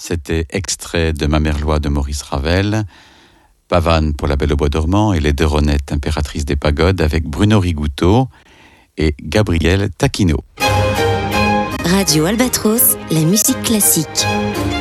C'était extrait de Ma Merlois de Maurice Ravel, Pavane pour La Belle au Bois dormant et Les Deux Ronettes, impératrice des pagodes, avec Bruno Rigouteau et Gabriel Taquino. Radio Albatros, la musique classique.